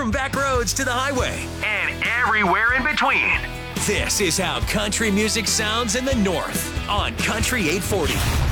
from back roads to the highway and everywhere in between. This is how country music sounds in the North on Country 840.